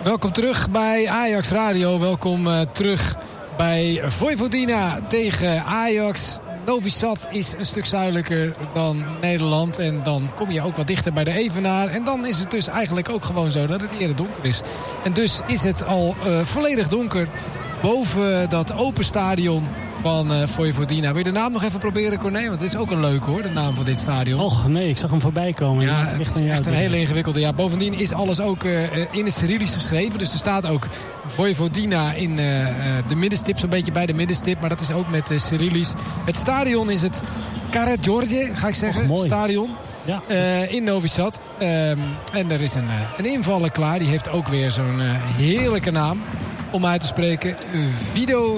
Welkom terug bij Ajax Radio. Welkom terug bij Vojvodina tegen Ajax. Novi Sad is een stuk zuidelijker dan Nederland. En dan kom je ook wat dichter bij de Evenaar. En dan is het dus eigenlijk ook gewoon zo dat het eerder donker is. En dus is het al volledig donker boven dat open stadion van Vojvodina. Wil je de naam nog even proberen, Corné? Want het is ook een leuk hoor, de naam van dit stadion. Och nee, ik zag hem voorbij komen. Ja, het is echt een hele ingewikkelde. Ja, bovendien is alles ook in het Cyrillisch geschreven. Dus er staat ook Vojvodina in de middenstip, zo'n beetje bij de middenstip. Maar dat is ook met Cyrillisch. Het stadion is het Karađorđe, ga ik zeggen. Och, stadion. Ja. In Novi Sad. En er is een invaller klaar. Die heeft ook weer zo'n heerlijke naam om uit te spreken. Vido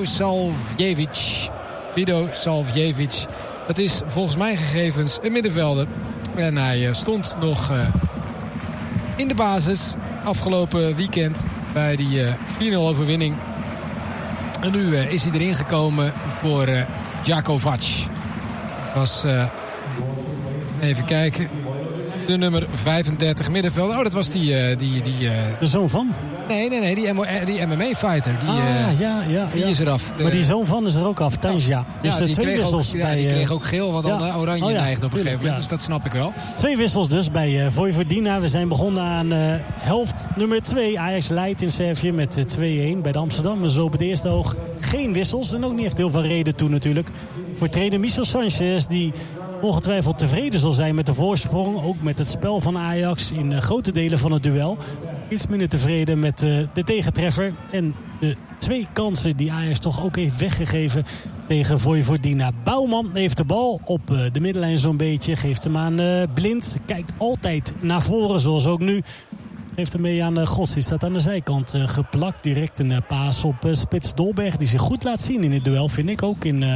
Savljević. Dat is volgens mijn gegevens een middenvelder. En hij stond nog in de basis afgelopen weekend bij die 4-0 overwinning. En nu is hij erin gekomen voor Đakovac. Het was, even kijken, de nummer 35 middenvelder. Oh, dat was die de zoon van? Nee, die MMA-fighter. Die is eraf. Maar die zoon van is er ook af, Tanja. Dus die twee wissels ook, bij... die kreeg ook geel, wat dan oranje neigde op een gegeven moment. Ja. Dus dat snap ik wel. 2 wissels dus bij Vojvodina. We zijn begonnen aan helft nummer 2. Ajax leidt in Servië met 2-1 bij de Amsterdam. Zo op het eerste oog geen wissels. En ook niet echt heel veel reden toe natuurlijk. Voor trainer Michel Sanchez, die ongetwijfeld tevreden zal zijn met de voorsprong. Ook met het spel van Ajax in grote delen van het duel. Iets minder tevreden met de tegentreffer. En de 2 kansen die Ajax toch ook heeft weggegeven tegen Vojvodina. Bouwman heeft de bal op de middenlijn zo'n beetje. Geeft hem aan Blind. Kijkt altijd naar voren zoals ook nu. Geeft hem mee aan Gos. Die staat aan de zijkant geplakt. Direct een paas op Spits Dolberg. Die zich goed laat zien in het duel, vind ik ook in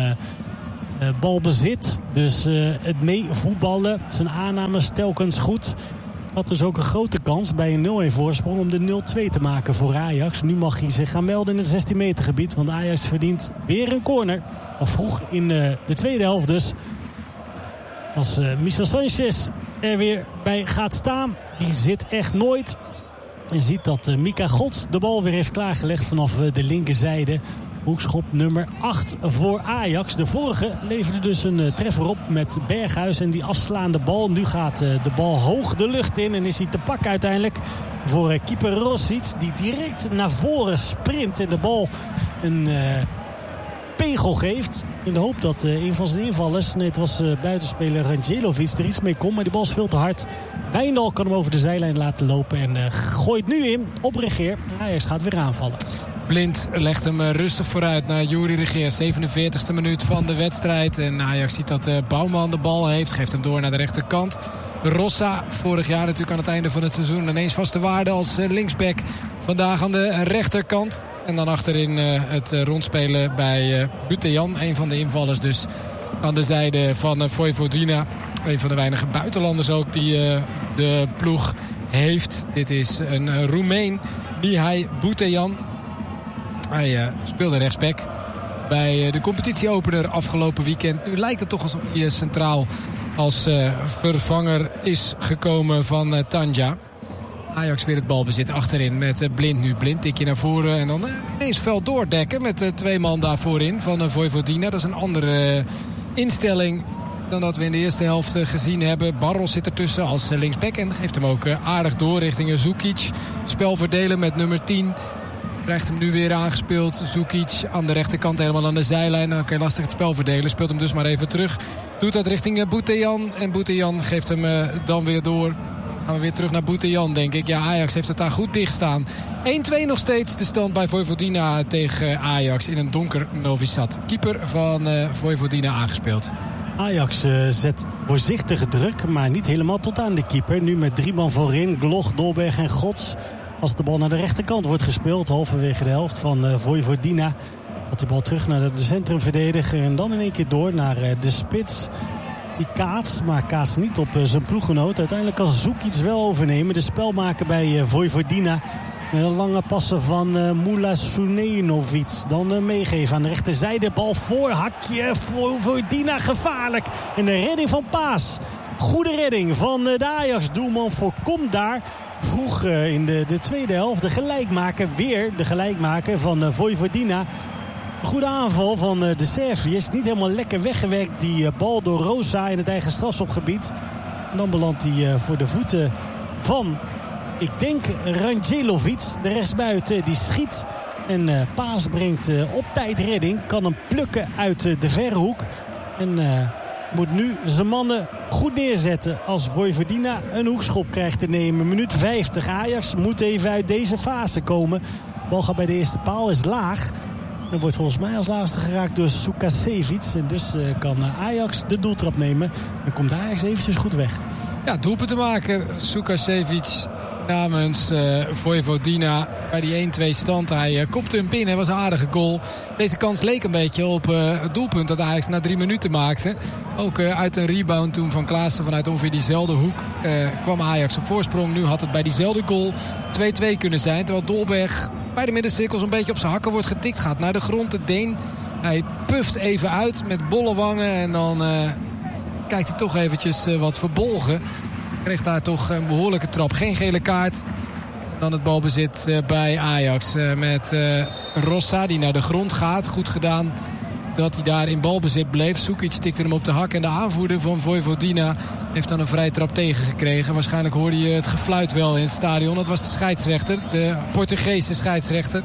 balbezit. Dus het meevoetballen. Zijn aannames telkens goed. Had dus ook een grote kans bij een 0-1 voorsprong om de 0-2 te maken voor Ajax. Nu mag hij zich gaan melden in het 16 meter gebied. Want Ajax verdient weer een corner. Of vroeg in de tweede helft dus. Als Michel Sanchez er weer bij gaat staan. Die zit echt nooit. Je ziet dat Mika Gods de bal weer heeft klaargelegd vanaf de linkerzijde. Hoekschop nummer 8 voor Ajax. De vorige leverde dus een treffer op met Berghuis en die afslaande bal. Nu gaat de bal hoog de lucht in en is hij te pakken uiteindelijk voor keeper Rosic. Die direct naar voren sprint en de bal een pegel geeft. In de hoop dat een van zijn invallers, nee het was buitenspeler Rangelovic, er iets mee kon. Maar die bal is veel te hard. Wijndal kan hem over de zijlijn laten lopen en gooit nu in op Regeer. Ajax gaat weer aanvallen. Blind legt hem rustig vooruit naar Yuri Regeer. 47e minuut van de wedstrijd. En Ajax ziet dat Bouwman de bal heeft. Geeft hem door naar de rechterkant. Rossa, vorig jaar natuurlijk aan het einde van het seizoen ineens vaste waarde als linksback. Vandaag aan de rechterkant. En dan achterin het rondspelen bij Butejan. Een van de invallers dus aan de zijde van Vojvodina. Een van de weinige buitenlanders ook die de ploeg heeft. Dit is een Roemeen, Mihai Butejan. Hij speelde rechtsback bij de competitieopener afgelopen weekend. Nu lijkt het toch alsof hij centraal als vervanger is gekomen van Tanja. Ajax weer het balbezit achterin met Blind nu. Blind tikje naar voren en dan ineens veld doordekken met 2 man daar voorin van Vojvodina. Dat is een andere instelling dan dat we in de eerste helft gezien hebben. Barros zit ertussen als linksback en geeft hem ook aardig door richting Zukic. Spel verdelen met nummer 10. Krijgt hem nu weer aangespeeld. Zukic aan de rechterkant helemaal aan de zijlijn. Dan kan je lastig het spel verdelen. Speelt hem dus maar even terug. Doet dat richting Butejan. En Butejan geeft hem dan weer door. Gaan we weer terug naar Butejan, denk ik. Ja, Ajax heeft het daar goed dicht staan. 1-2 nog steeds de stand bij Vojvodina tegen Ajax in een donker Novi Sad. Keeper van Vojvodina aangespeeld. Ajax zet voorzichtige druk, maar niet helemaal tot aan de keeper. Nu met 3 man voorin, Gloch, Dolberg en Gods. Als de bal naar de rechterkant wordt gespeeld, halverwege de helft van Vojvodina. Gaat die bal terug naar de centrumverdediger en dan in één keer door naar de spits. Die kaatst, maar kaatst niet op zijn ploeggenoot. Uiteindelijk kan Zukic wel overnemen. De spel maken bij Vojvodina. Een lange passen van Mula Sunenovic. Dan meegeven aan de rechterzijde. Bal voor, hakje voor Vojvodina, gevaarlijk. En de redding van Paas. Goede redding van de Ajax-doelman voorkomt daar vroeg in de tweede helft. De gelijkmaker van Vojvodina. Goede aanval van de Serviërs. Niet helemaal lekker weggewerkt. Die bal door Rosa in het eigen strafschopgebied. En dan belandt hij voor de voeten van, ik denk, Rangelovic. De rechtsbuiten die schiet. En Paas brengt op tijd redding. Kan hem plukken uit de verre hoek. En moet nu zijn mannen goed neerzetten als Vojvodina een hoekschop krijgt te nemen. Minuut 50. Ajax moet even uit deze fase komen. De bal gaat bij de eerste paal, is laag. Dan wordt volgens mij als laatste geraakt door Sukasevic. En dus kan Ajax de doeltrap nemen. Dan komt Ajax eventjes goed weg. Ja, doelpunt te maken. Sukasevic namens Vojvodina bij die 1-2 stand. Hij kopte hem binnen. Was een aardige goal. Deze kans leek een beetje op het doelpunt dat Ajax na 3 minuten maakte. Ook uit een rebound toen van Klaassen vanuit ongeveer diezelfde hoek kwam Ajax op voorsprong. Nu had het bij diezelfde goal 2-2 kunnen zijn. Terwijl Dolberg bij de middencirkels een beetje op zijn hakken wordt getikt. Gaat naar de grond, de Deen. Hij puft even uit met bolle wangen. En dan kijkt hij toch eventjes wat verbolgen. Kreeg daar toch een behoorlijke trap. Geen gele kaart. Dan het balbezit bij Ajax. Met Rossa die naar de grond gaat. Goed gedaan dat hij daar in balbezit bleef. Sukic tikte hem op de hak. En de aanvoerder van Vojvodina heeft dan een vrije trap tegengekregen. Waarschijnlijk hoorde je het gefluit wel in het stadion. Dat was de scheidsrechter. De Portugese scheidsrechter.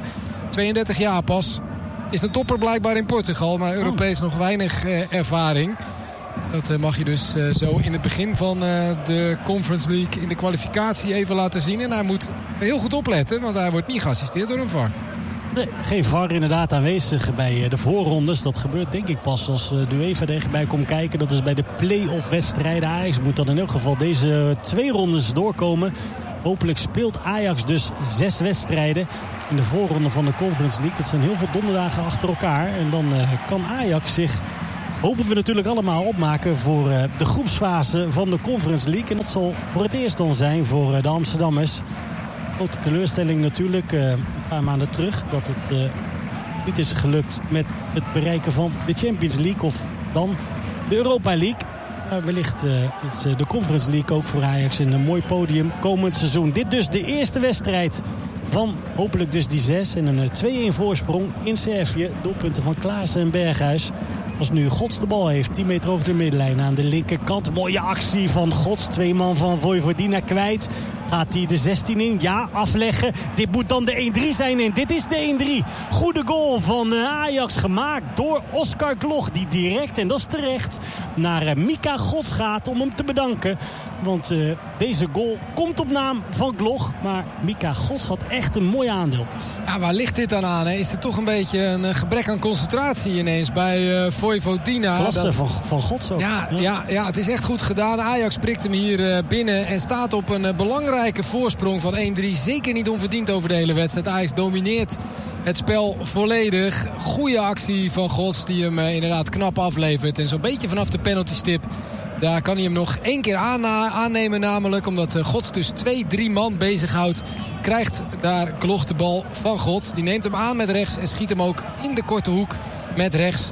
32 jaar pas. Is een topper blijkbaar in Portugal. Maar Europees nog weinig ervaring. Dat mag je dus zo in het begin van de Conference League in de kwalificatie even laten zien. En hij moet heel goed opletten, want hij wordt niet geassisteerd door een VAR. Nee, geen VAR inderdaad aanwezig bij de voorrondes. Dat gebeurt denk ik pas als de UEFA er bij komt kijken. Dat is bij de play-off wedstrijden. Ajax moet dan in elk geval deze 2 rondes doorkomen. Hopelijk speelt Ajax dus 6 wedstrijden in de voorronde van de Conference League. Het zijn heel veel donderdagen achter elkaar. En dan kan Ajax zich, hopen we natuurlijk allemaal, opmaken voor de groepsfase van de Conference League. En dat zal voor het eerst dan zijn voor de Amsterdammers. Grote teleurstelling natuurlijk, een paar maanden terug, dat het niet is gelukt met het bereiken van de Champions League of dan de Europa League. Maar wellicht is de Conference League ook voor Ajax een mooi podium komend seizoen. Dit dus de eerste wedstrijd van hopelijk dus die 6 en een 2-1 voorsprong in Servië. Doelpunten van Klaassen en Berghuis. Als nu Gods de bal heeft, 10 meter over de middenlijn aan de linkerkant. Mooie actie van Gods, 2 man van Vojvodina kwijt. Gaat hij de 16 in? Ja, afleggen. Dit moet dan de 1-3 zijn en dit is de 1-3. Goede goal van Ajax gemaakt door Oscar Gloch. Die direct, en dat is terecht, naar Mika Gods gaat om hem te bedanken. Want deze goal komt op naam van Gloch. Maar Mika Gods had echt een mooi aandeel. Ja, waar ligt dit dan aan? Hè? Is er toch een beetje een gebrek aan concentratie ineens bij Vojvodina? Klasse van Gods ook. Ja, het is echt goed gedaan. Ajax prikt hem hier binnen en staat op een belangrijke voorsprong van 1-3. Zeker niet onverdiend over de hele wedstrijd. Ajax domineert het spel volledig. Goede actie van Gods die hem inderdaad knap aflevert. En zo'n beetje vanaf de penaltystip, daar kan hij hem nog 1 keer aannemen. Namelijk omdat Gods dus 2-3 man bezighoudt. Krijgt daar Gloch de bal van Gods. Die neemt hem aan met rechts en schiet hem ook in de korte hoek met rechts.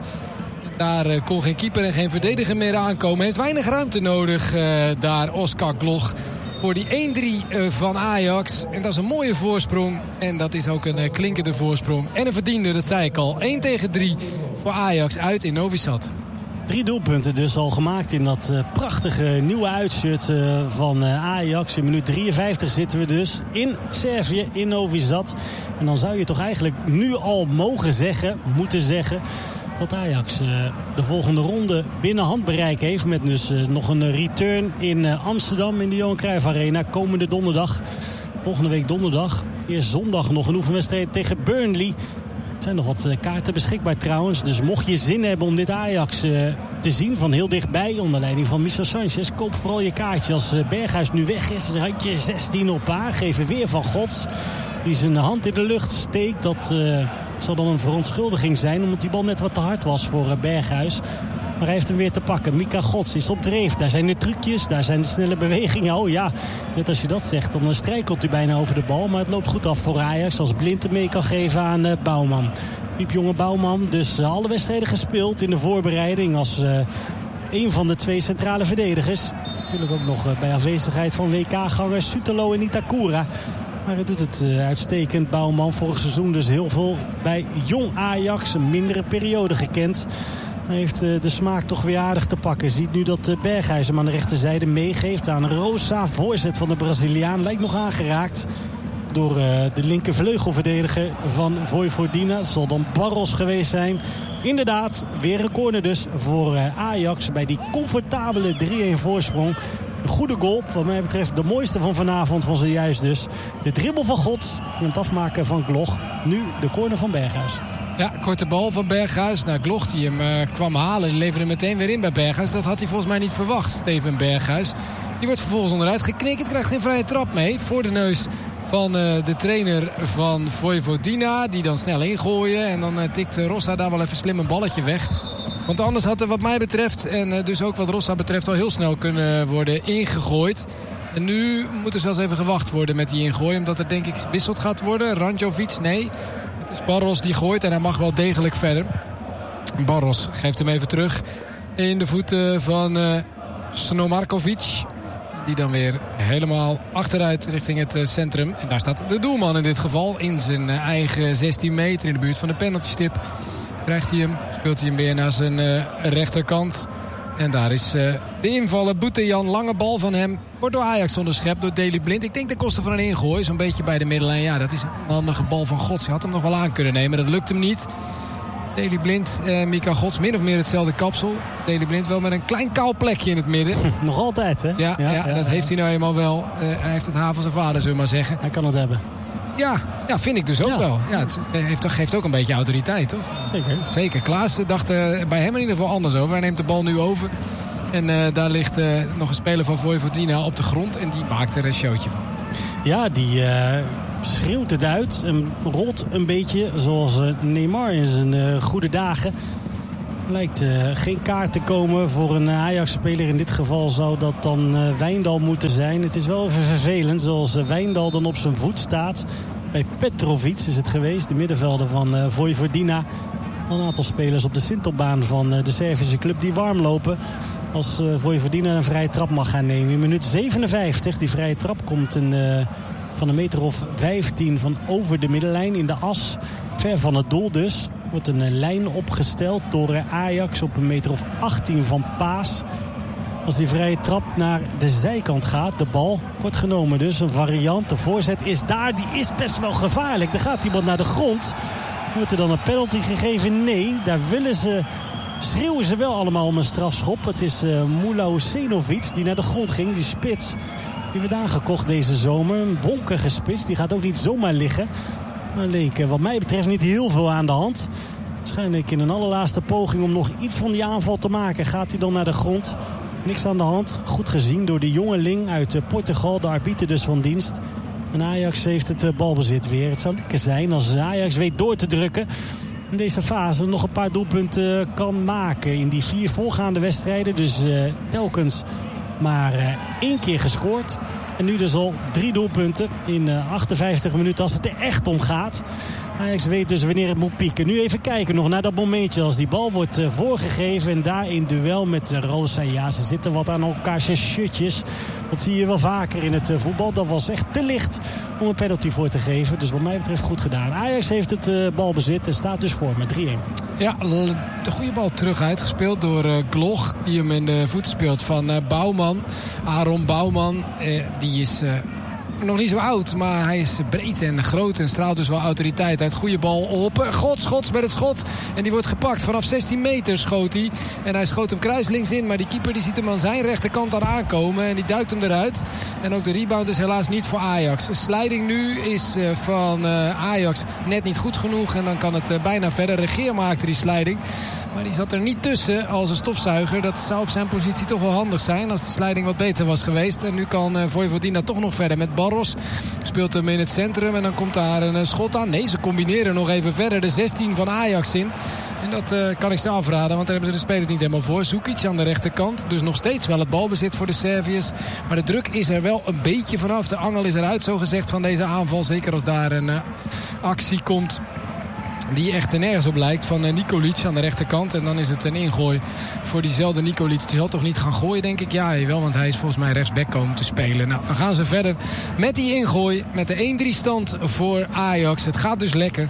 Daar kon geen keeper en geen verdediger meer aankomen. Heeft weinig ruimte nodig daar Oscar Gloch voor die 1-3 van Ajax. En dat is een mooie voorsprong. En dat is ook een klinkende voorsprong. En een verdiende, dat zei ik al. 1-3 voor Ajax uit in Novi Sad. 3 doelpunten dus al gemaakt in dat prachtige nieuwe uitshirt van Ajax. In minuut 53 zitten we dus in Servië, in Novi Sad. En dan zou je toch eigenlijk nu al moeten zeggen dat Ajax de volgende ronde binnen handbereik heeft. Met dus nog een return in Amsterdam in de Johan Cruijff Arena komende donderdag. Volgende week donderdag. Eerst zondag nog een oefenwedstrijd tegen Burnley. Er zijn nog wat kaarten beschikbaar trouwens. Dus mocht je zin hebben om dit Ajax te zien van heel dichtbij onder leiding van Michel Sanchez, koop vooral je kaartje. Als Berghuis nu weg is, dan had je 16 op aangeven weer van Gods. Die zijn hand in de lucht steekt. Dat zal dan een verontschuldiging zijn, omdat die bal net wat te hard was voor Berghuis. Maar hij heeft hem weer te pakken. Mika Gods is op dreef. Daar zijn de trucjes, daar zijn de snelle bewegingen. Oh ja, net als je dat zegt, dan strijkelt hij bijna over de bal. Maar het loopt goed af voor Ajax als Blind mee kan geven aan Bouwman. Piepjonge Bouwman, dus alle wedstrijden gespeeld in de voorbereiding als een van de 2 centrale verdedigers. Natuurlijk ook nog bij afwezigheid van WK-gangers Sutelo en Itakura. Maar hij doet het uitstekend. Bouwman vorig seizoen dus heel veel bij jong Ajax. Een mindere periode gekend. Hij heeft de smaak toch weer aardig te pakken. Ziet nu dat Berghuis hem aan de rechterzijde meegeeft aan Rosa. Voorzet van de Braziliaan lijkt nog aangeraakt door de linkervleugelverdediger van Vojvodina. Het zal dan Barros geweest zijn. Inderdaad, weer een corner dus voor Ajax bij die comfortabele 3-1 voorsprong. Een goede goal, wat mij betreft de mooiste van vanavond van zojuist dus. De dribbel van God en het afmaken van Gloch. Nu de corner van Berghuis. Ja, korte bal van Berghuis. Nou, Gloch die hem kwam halen, die leverde meteen weer in bij Berghuis. Dat had hij volgens mij niet verwacht, Steven Berghuis. Die wordt vervolgens onderuit geknikt. Krijgt geen vrije trap mee voor de neus van de trainer van Vojvodina. Die dan snel ingooien. En dan tikt Rossa daar wel even slim een balletje weg. Want anders had er wat mij betreft, en dus ook wat Rossa betreft, al heel snel kunnen worden ingegooid. En nu moet er zelfs even gewacht worden met die ingooi. Omdat er denk ik gewisseld gaat worden. Ranjovic, nee. Het is Barros die gooit en hij mag wel degelijk verder. Barros geeft hem even terug in de voeten van Snomarkovic. Die dan weer helemaal achteruit richting het centrum. En daar staat de doelman in dit geval. In zijn eigen 16 meter in de buurt van de penaltystip. Krijgt hij hem, speelt hij hem weer naar zijn rechterkant. En daar is de invaller Boetejan. Lange bal van hem. Wordt door Ajax onderschept, door Daley Blind. Ik denk de kosten van een ingooi. Zo'n beetje bij de middenlijn. Ja, dat is een handige bal van Gods. Hij had hem nog wel aan kunnen nemen. Dat lukt hem niet. Daley Blind, Mika Gods, min of meer hetzelfde kapsel. Daley Blind wel met een klein kaal plekje in het midden. Nog altijd, hè? Ja, dat heeft hij nou eenmaal wel. Hij heeft het haar van zijn vader, zullen we maar zeggen. Hij kan het hebben. Ja, vind ik dus ook wel. Ja, het geeft ook een beetje autoriteit, toch? Zeker. Klaas dacht bij hem in ieder geval anders over. Hij neemt de bal nu over. En daar ligt nog een speler van Vojvodina op de grond. En die maakt er een showtje van. Ja, die schreeuwt het uit. En rolt een beetje zoals Neymar in zijn goede dagen. Lijkt geen kaart te komen voor een Ajax-speler. In dit geval zou dat dan Wijndal moeten zijn. Het is wel even vervelend zoals Wijndal dan op zijn voet staat. Bij Petrovic is het geweest, de middenvelder van Vojvodina. Een aantal spelers op de Sintelbaan van de Servische club die warm lopen. Als Vojvodina een vrije trap mag gaan nemen. In minuut 57, die vrije trap komt van een meter of 15 van over de middenlijn in de as. Ver van het doel dus. Wordt een lijn opgesteld door Ajax op een meter of 18 van Paas. Als die vrije trap naar de zijkant gaat, de bal, kort genomen dus, een variant. De voorzet is daar, die is best wel gevaarlijk. Er gaat iemand naar de grond. Wordt er dan een penalty gegeven? Nee, daar schreeuwen ze wel allemaal om een strafschop. Het is Mulaucenovic die naar de grond ging, die spits. Die werd aangekocht deze zomer. Een bonkige spits, die gaat ook niet zomaar liggen. Er leek wat mij betreft niet heel veel aan de hand. Waarschijnlijk in een allerlaatste poging om nog iets van die aanval te maken. Gaat hij dan naar de grond? Niks aan de hand. Goed gezien door de jongeling uit Portugal. De arbiter dus van dienst. En Ajax heeft het balbezit weer. Het zou lekker zijn als Ajax weet door te drukken. In deze fase nog een paar doelpunten kan maken. In die 4 voorgaande wedstrijden. Dus telkens maar 1 keer gescoord. En nu dus al 3 doelpunten in 58 minuten als het er echt om gaat. Ajax weet dus wanneer het moet pieken. Nu even kijken nog naar dat momentje als die bal wordt voorgegeven. En daar in duel met Rosa. Ja, ze zitten wat aan elkaars shirtjes. Dat zie je wel vaker in het voetbal. Dat was echt te licht om een penalty voor te geven. Dus wat mij betreft goed gedaan. Ajax heeft het balbezit en staat dus voor met 3-1. Ja, de goede bal terug uitgespeeld door Gloch. Die hem in de voeten speelt van Bouwman. Aaron Bouwman, die is nog niet zo oud, maar hij is breed en groot en straalt dus wel autoriteit uit. Goede bal op. Schots met het schot. En die wordt gepakt. Vanaf 16 meter schoot hij. En hij schoot hem kruislinks in, maar die keeper die ziet hem aan zijn rechterkant aan aankomen. En die duikt hem eruit. En ook de rebound is helaas niet voor Ajax. De slijding nu is van Ajax net niet goed genoeg. En dan kan het bijna verder. Regeer maakte die slijding. Maar die zat er niet tussen als een stofzuiger. Dat zou op zijn positie toch wel handig zijn als de slijding wat beter was geweest. En nu kan Vojvodina toch nog verder met Barros. Speelt hem in het centrum en dan komt daar een schot aan. Nee, ze combineren nog even verder de 16 van Ajax in. En dat kan ik ze afraden, want daar hebben ze de spelers niet helemaal voor. Zukic aan de rechterkant, dus nog steeds wel het balbezit voor de Serviërs. Maar de druk is er wel een beetje vanaf. De angel is eruit, zo gezegd, van deze aanval. Zeker als daar een actie komt die echt nergens op lijkt van Nikolic aan de rechterkant. En dan is het een ingooi voor diezelfde Nikolic. Die zal toch niet gaan gooien, denk ik? Ja, jawel, want hij is volgens mij rechtsback komen te spelen. Nou, dan gaan ze verder met die ingooi. Met de 1-3 stand voor Ajax. Het gaat dus lekker.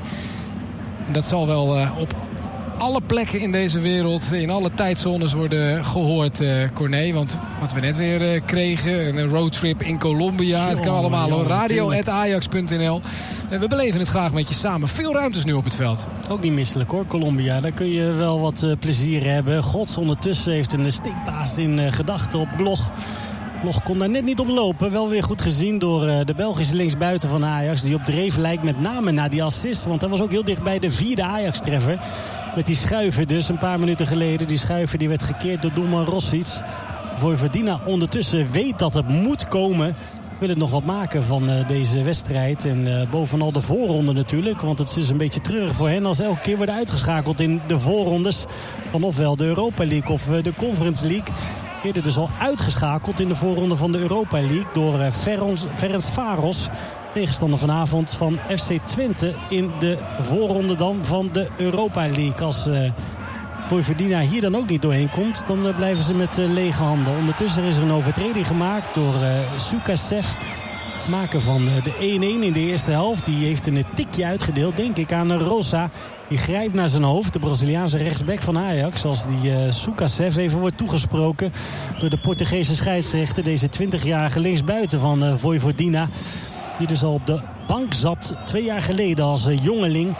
Dat zal wel op alle plekken in deze wereld, in alle tijdzones worden gehoord, Corné. Want wat we net weer kregen, een roadtrip in Colombia. Het kan allemaal hoor. Radio@ajax.nl. We beleven het graag met je samen. Veel ruimtes nu op het veld. Ook niet misselijk hoor, Colombia. Daar kun je wel wat plezier hebben. Gods ondertussen heeft een steekpaas in gedachten op Gloch. Gloch kon daar net niet op lopen. Wel weer goed gezien door de Belgische linksbuiten van Ajax. Die op dreef lijkt, met name naar die assist. Want hij was ook heel dicht bij de 4e Ajax-treffer. Met die schuiver dus een paar minuten geleden. Die schuiver die werd gekeerd door doelman Rossic. Vojvodina ondertussen weet dat het moet komen. Wil het nog wat maken van deze wedstrijd. En bovenal de voorronde natuurlijk. Want het is een beetje treurig voor hen als elke keer worden uitgeschakeld in de voorrondes. Van ofwel de Europa League of de Conference League. Eerder dus al uitgeschakeld in de voorronde van de Europa League door Ferencváros. Tegenstander vanavond van FC Twente in de voorronde dan van de Europa League. Als Vojvodina hier dan ook niet doorheen komt, dan blijven ze met lege handen. Ondertussen is er een overtreding gemaakt door Sukasev. Het maken van de 1-1 in de eerste helft. Die heeft een tikje uitgedeeld, denk ik, aan Rosa. Die grijpt naar zijn hoofd, de Braziliaanse rechtsback van Ajax. Als die Sukasev even wordt toegesproken door de Portugese scheidsrechter. Deze 20-jarige linksbuiten van Vojvodina. Die dus al op de bank zat 2 jaar geleden als jongeling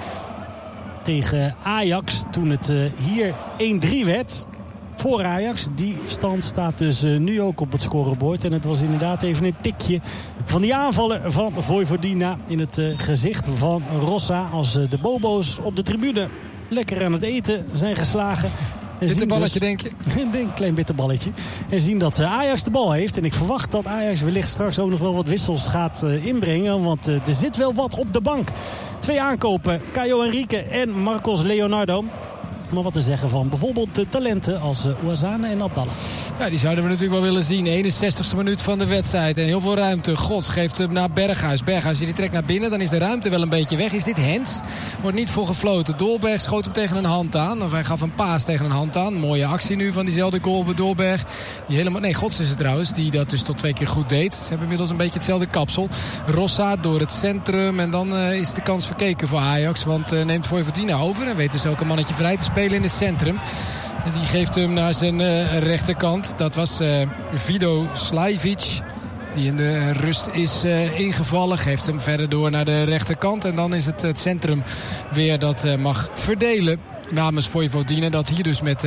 tegen Ajax. Toen het hier 1-3 werd voor Ajax. Die stand staat dus nu ook op het scorebord. En het was inderdaad even een tikje van die aanvaller van Vojvodina in het gezicht van Rossa. Als de bobo's op de tribune lekker aan het eten zijn geslagen. Bitterballetje, denk je? Een klein bitterballetje. En zien dat Ajax de bal heeft. En ik verwacht dat Ajax wellicht straks ook nog wel wat wissels gaat inbrengen. Want er zit wel wat op de bank. 2 aankopen. Caio Henrique en Marcos Leonardo. Maar wat te zeggen van bijvoorbeeld de talenten als Ouazzane en Abdallah. Ja, die zouden we natuurlijk wel willen zien. 61ste minuut van de wedstrijd. En heel veel ruimte. Gods geeft hem naar Berghuis. Berghuis die trekt naar binnen. Dan is de ruimte wel een beetje weg. Is dit Hens? Wordt niet voor gefloten. Dolberg schoot hem tegen een hand aan. Of hij gaf een paas tegen een hand aan. Mooie actie nu van diezelfde goal bij Dolberg. Die helemaal... Nee, Gods is het trouwens. Die dat dus tot 2 keer goed deed. Ze hebben inmiddels een beetje hetzelfde kapsel. Rossa door het centrum. En dan is de kans verkeken voor Ajax. Want neemt Vojvodina over. En weten ze ook een mannetje vrij te spelen in het centrum. Die geeft hem naar zijn rechterkant. Dat was Vido Slajic. Die in de rust is ingevallen. Geeft hem verder door naar de rechterkant. En dan is het centrum weer dat mag verdelen namens Vojvodina. Dat hier dus met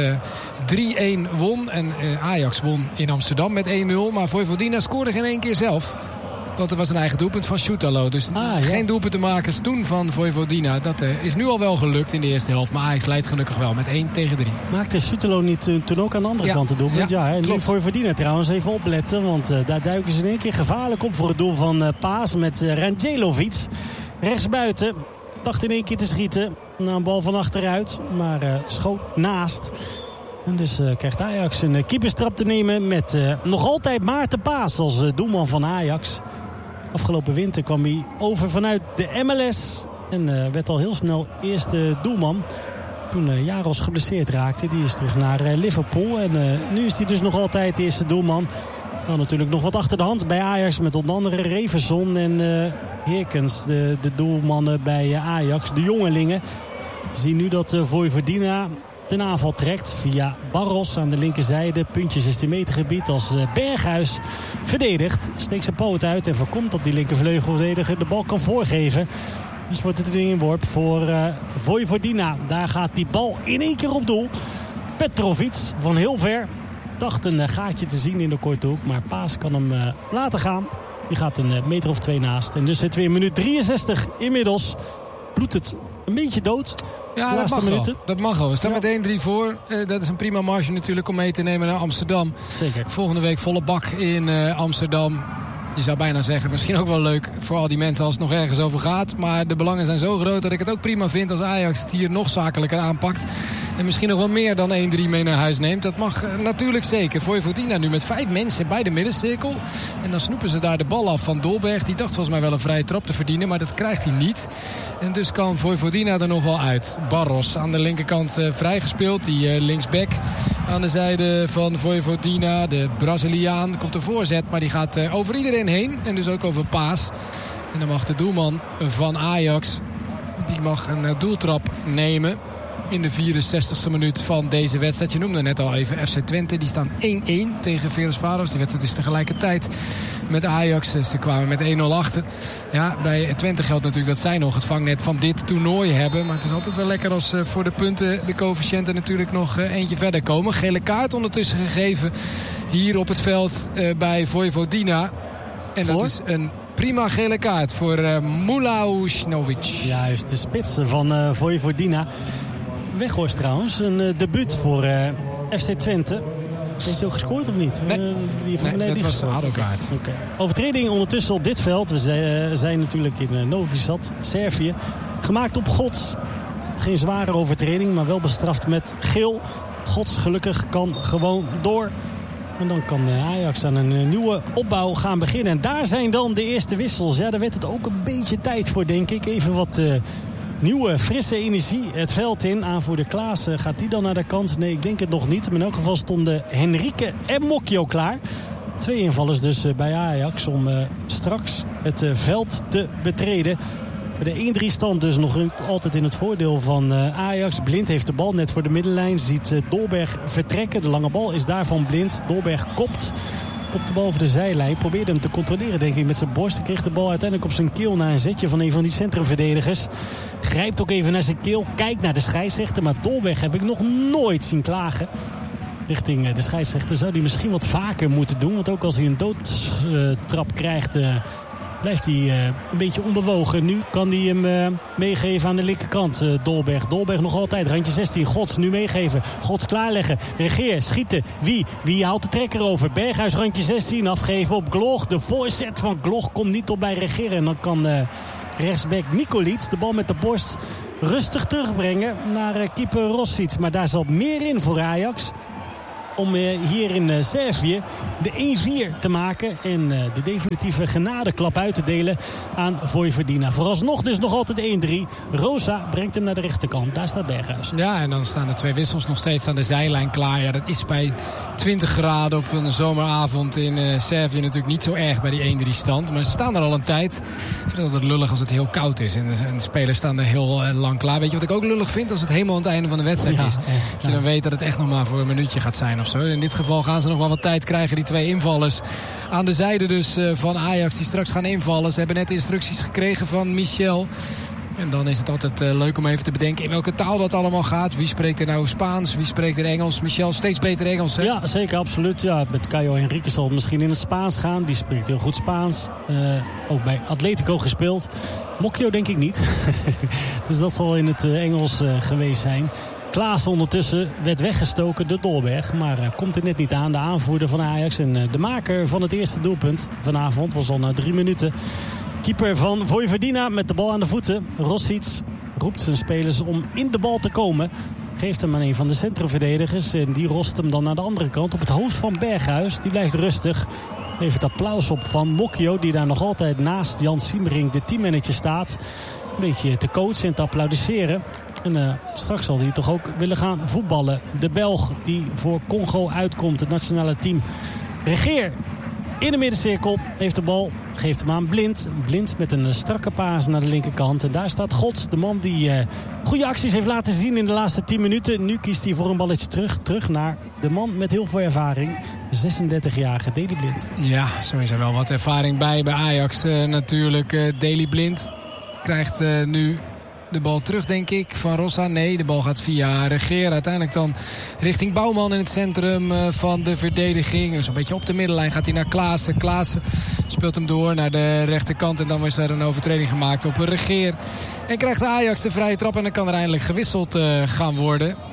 3-1 won. En Ajax won in Amsterdam met 1-0. Maar Vojvodina scoorde geen 1 keer zelf. Want er was een eigen doelpunt van Soetalo. Dus geen doelpunt te maken toen van Vojvodina. Dat is nu al wel gelukt in de eerste helft. Maar Ajax leidt gelukkig wel met 1-3. Maakte Soetalo niet toen ook aan de andere kant het doelpunt? Ja, en nu Vojvodina trouwens even opletten. Want daar duiken ze in één keer gevaarlijk op voor het doel van Paas. Met Rangelovic. Rechtsbuiten. Dacht in één keer te schieten. Na een bal van achteruit. Maar schoot naast. En dus krijgt Ajax een keeperstrap te nemen met nog altijd Maarten Paas als doelman van Ajax. Afgelopen winter kwam hij over vanuit de MLS. En werd al heel snel eerste doelman. Toen Jaros geblesseerd raakte. Die is terug naar Liverpool. En nu is hij dus nog altijd de eerste doelman. Dan natuurlijk nog wat achter de hand bij Ajax. Met onder andere Reverson en Heerkens. De doelmannen bij Ajax. De jongelingen. We zien nu dat Vojvodina ten aanval trekt via Barros aan de linkerzijde. Puntje 16 meter gebied als Berghuis verdedigt. Steekt zijn poot uit en voorkomt dat die linkervleugelverdediger de bal kan voorgeven. Dus wordt het een inworp voor Vojvodina. Daar gaat die bal in één keer op doel. Petrovic van heel ver. Dacht een gaatje te zien in de korte hoek. Maar Paas kan hem laten gaan. Die gaat een meter of 2 naast. En dus zitten we in minuut 63 inmiddels. Bloedt het een beetje dood. Ja, dat mag minuten. Wel. Dat mag wel. We staan met 1-3 voor. Dat is een prima marge natuurlijk om mee te nemen naar Amsterdam. Zeker. Volgende week volle bak in Amsterdam. Je zou bijna zeggen, misschien ook wel leuk voor al die mensen als het nog ergens over gaat. Maar de belangen zijn zo groot dat ik het ook prima vind als Ajax het hier nog zakelijker aanpakt. En misschien nog wel meer dan 1-3 mee naar huis neemt. Dat mag natuurlijk zeker. Vojvodina nu met 5 mensen bij de middencirkel. En dan snoepen ze daar de bal af van Dolberg. Die dacht volgens mij wel een vrije trap te verdienen, maar dat krijgt hij niet. En dus kan Vojvodina er nog wel uit. Barros aan de linkerkant vrijgespeeld. Die linksback aan de zijde van Vojvodina. De Braziliaan komt een voorzet, maar die gaat over iedereen heen. En dus ook over Paas. En dan mag de doelman van Ajax, die mag een doeltrap nemen in de 64e minuut van deze wedstrijd. Je noemde net al even FC Twente. Die staan 1-1 tegen Ferencváros. Die wedstrijd is tegelijkertijd met Ajax. Ze kwamen met 1-0 achter. Ja, bij Twente geldt natuurlijk dat zij nog het vangnet van dit toernooi hebben. Maar het is altijd wel lekker als voor de punten de coëfficiënten natuurlijk nog eentje verder komen. Gele kaart ondertussen gegeven hier op het veld bij Vojvodina. En dat is een prima gele kaart voor Mulausnovic. Juist, de spits van Vojvodina. Weghorst trouwens, een debuut voor FC Twente. Heeft hij ook gescoord of niet? Nee, dat was een ADO-kaart. Okay. Overtreding ondertussen op dit veld. We zijn natuurlijk in Novi Sad, Servië. Gemaakt op Gods. Geen zware overtreding, maar wel bestraft met geel. Gods gelukkig kan gewoon door. En dan kan Ajax aan een nieuwe opbouw gaan beginnen. En daar zijn dan de eerste wissels. Ja, daar werd het ook een beetje tijd voor, denk ik. Even wat nieuwe, frisse energie het veld in. Aanvoerder Klaas, gaat die dan naar de kant? Nee, ik denk het nog niet. Maar in elk geval stonden Henrique en Mokyo klaar. 2 invallers dus bij Ajax om straks het veld te betreden. De 1-3 stand dus nog altijd in het voordeel van Ajax. Blind heeft de bal net voor de middenlijn. Ziet Dolberg vertrekken. De lange bal is daarvan Blind. Dolberg kopt de bal over de zijlijn. Probeerde hem te controleren, denk ik, met zijn borst. Kreeg de bal uiteindelijk op zijn keel na een zetje van een van die centrumverdedigers. Grijpt ook even naar zijn keel. Kijkt naar de scheidsrechter. Maar Dolberg heb ik nog nooit zien klagen. Richting de scheidsrechter zou hij misschien wat vaker moeten doen. Want ook als hij een doodstrap krijgt, blijft hij een beetje onbewogen. Nu kan hij hem meegeven aan de linkerkant. Dolberg nog altijd. Randje 16. Gods nu meegeven. Gods klaarleggen. Regeer. Schieten. Wie haalt de trekker over? Berghuis randje 16. Afgeven op Gloch. De voorzet van Gloch komt niet op bij Regeer. En dan kan rechtsback Nikolic de bal met de borst rustig terugbrengen naar keeper Rosic. Maar daar zat meer in voor Ajax. Om hier in Servië de 1-4 te maken. En de definitieve genadeklap uit te delen aan Vojvodina. Vooralsnog dus nog altijd 1-3. Rosa brengt hem naar de rechterkant. Daar staat Berghuis. Ja, en dan staan de 2 wissels nog steeds aan de zijlijn klaar. Ja, dat is bij 20 graden op een zomeravond in Servië natuurlijk niet zo erg bij die 1-3 stand. Maar ze staan er al een tijd. Ik vind het altijd lullig als het heel koud is. En de spelers staan er heel lang klaar. Weet je wat ik ook lullig vind? Als het helemaal aan het einde van de wedstrijd is. Als je dan weet dat het echt nog maar voor een minuutje gaat zijn. In dit geval gaan ze nog wel wat tijd krijgen, die 2 invallers. Aan de zijde dus van Ajax die straks gaan invallen. Ze hebben net instructies gekregen van Michel. En dan is het altijd leuk om even te bedenken in welke taal dat allemaal gaat. Wie spreekt er nou Spaans, wie spreekt er Engels? Michel, steeds beter Engels, hè? Ja, zeker, absoluut. Ja, met Caio Henrique zal het misschien in het Spaans gaan. Die spreekt heel goed Spaans. Ook bij Atletico gespeeld. Mokyo denk ik niet. Dus dat zal in het Engels geweest zijn. Klaas ondertussen werd weggestoken door Dolberg. Maar komt er net niet aan. De aanvoerder van Ajax en de maker van het eerste doelpunt vanavond was al na 3 minuten. Keeper van Vojvodina met de bal aan de voeten. Rosic roept zijn spelers om in de bal te komen. Geeft hem aan een van de centrumverdedigers. En die rost hem dan naar de andere kant op het hoofd van Berghuis. Die blijft rustig. Levert applaus op van Mokyo. Die daar nog altijd naast Jan Siemering, de teammanager, staat. Een beetje te coachen en te applaudisseren. En straks zal hij toch ook willen gaan voetballen. De Belg die voor Congo uitkomt, het nationale team. Regeer in de middencirkel, heeft de bal, geeft hem aan Blind. Blind met een strakke paas naar de linkerkant. En daar staat Gods, de man die goede acties heeft laten zien in de laatste 10 minuten. Nu kiest hij voor een balletje terug naar de man met heel veel ervaring. 36-jarige Daley Blind. Ja, zo is er wel wat ervaring bij Ajax natuurlijk. Daley Blind krijgt nu de bal terug, denk ik, van Rossa. Nee, de bal gaat via Regeer. Uiteindelijk dan richting Bouwman in het centrum van de verdediging. Dus een beetje op de middenlijn gaat hij naar Klaassen. Klaassen speelt hem door naar de rechterkant. En dan is er een overtreding gemaakt op Regeer. En krijgt de Ajax de vrije trap. En dan kan er eindelijk gewisseld gaan worden.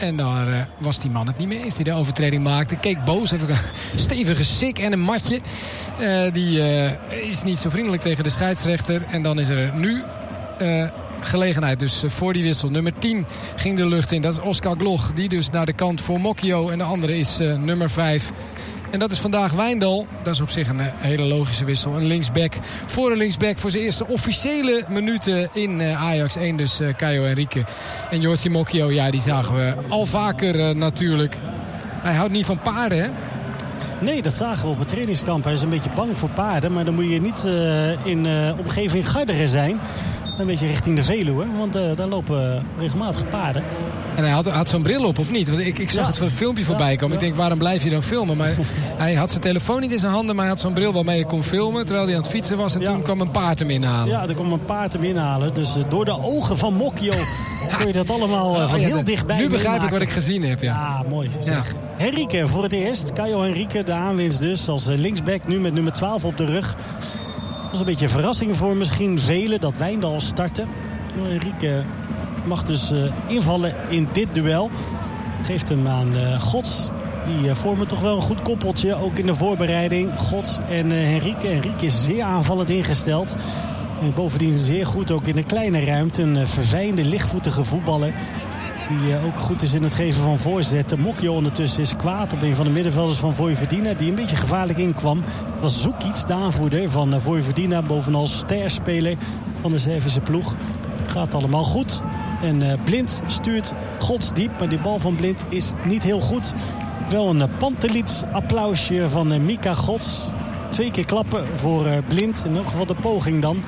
En daar was die man het niet mee eens die de overtreding maakte. Keek boos, heeft ook een stevige sik en een matje. Die is niet zo vriendelijk tegen de scheidsrechter. En dan is er nu gelegenheid dus voor die wissel. Nummer 10 ging de lucht in. Dat is Oscar Gloch. Die dus naar de kant voor Mokio. En de andere is nummer 5. En dat is vandaag Wijndal. Dat is op zich een hele logische wissel. Een linksback voor een linksback voor zijn eerste officiële minuten in Ajax 1. Dus Caio Henrique. En Jordi Mokio, ja, die zagen we al vaker natuurlijk. Hij houdt niet van paarden, hè? Nee, dat zagen we op het trainingskamp. Hij is een beetje bang voor paarden. Maar dan moet je niet in omgeving Garderen zijn. Een beetje richting de Veluwe. Want daar lopen regelmatig paarden. En hij had zo'n bril op, of niet? Want ik zag het filmpje voorbij komen. Ik denk, waarom blijf je dan filmen? Maar hij had zijn telefoon niet in zijn handen. Maar hij had zo'n bril waarmee je kon filmen. Terwijl hij aan het fietsen was. En toen kwam een paard hem inhalen. Ja, er kwam een paard hem inhalen. Dus door de ogen van Mokio kun je dat allemaal van heel dichtbij nu begrijp meemaken. Ik wat ik gezien heb. Ja, mooi. Zeg. Ja. Henrique voor het eerst. Caio Henrique, de aanwinst dus. Als linksback nu met nummer 12 op de rug. Dat was een beetje een verrassing voor misschien velen dat Wijndal startte. Henrique mag dus invallen in dit duel. Geeft hem aan Gods. Die vormen toch wel een goed koppeltje. Ook in de voorbereiding. Gods en Henrique. Henrique is zeer aanvallend ingesteld. En bovendien zeer goed ook in de kleine ruimte. Een verfijnde, lichtvoetige voetballer. Die ook goed is in het geven van voorzetten. Mokio ondertussen is kwaad op een van de middenvelders van Vojvodina. Die een beetje gevaarlijk inkwam. Het was Zukic, de aanvoerder van Vojvodina. Bovenal sterspeler van de Servische ploeg. Gaat allemaal goed. En Blind stuurt Gods diep. Maar die bal van Blind is niet heel goed. Wel een Pantelits applausje van Mika Gods. 2 keer klappen voor Blind. In elk geval de poging dan.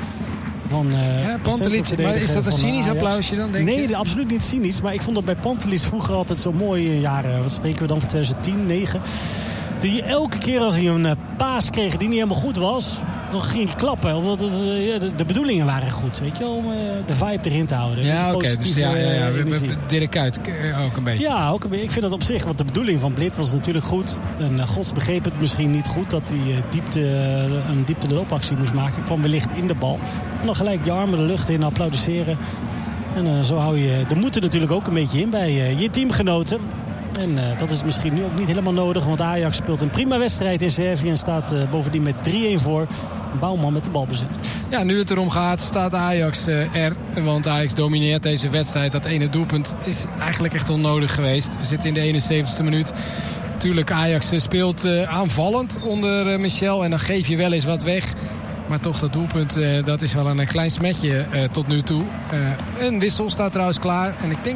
Pantelits, maar is dat een cynisch applausje dan, denk je? Nee, absoluut niet cynisch. Maar ik vond dat bij Pantelits vroeger altijd zo mooi in jaren. Wat spreken we dan van 2010, 9? Die elke keer als hij een paas kreeg die niet helemaal goed was, dan ging hij klappen. Omdat de bedoelingen waren goed. Weet je wel, om de vibe erin te houden. Ja, oké. Dus Dirk Kuyt ook een beetje. Ja, ook een beetje. Ik vind dat op zich. Want de bedoeling van Blind was natuurlijk goed. En Gods begreep het misschien niet goed dat hij een diepte loopactie moest maken. Kwam wellicht in de bal. En dan gelijk je armen de lucht in applaudisseren. En zo hou je de moed er natuurlijk ook een beetje in bij je teamgenoten. En dat is misschien nu ook niet helemaal nodig. Want Ajax speelt een prima wedstrijd in Servië. En staat bovendien met 3-1 voor. Bouwman met de balbezit. Ja, nu het erom gaat staat Ajax er. Want Ajax domineert deze wedstrijd. Dat ene doelpunt is eigenlijk echt onnodig geweest. We zitten in de 71ste minuut. Tuurlijk, Ajax speelt aanvallend onder Michel. En dan geef je wel eens wat weg. Maar toch, dat doelpunt, dat is wel een klein smetje tot nu toe. Een wissel staat trouwens klaar. En ik denk